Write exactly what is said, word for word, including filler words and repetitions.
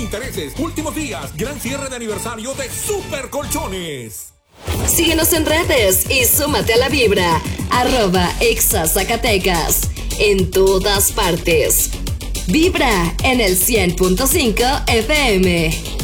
intereses. Últimos días, gran cierre de aniversario de Super Colchones. Síguenos en redes y súmate a la vibra. Arroba Exa Zacatecas. En todas partes. Vibra en el cien punto cinco F M.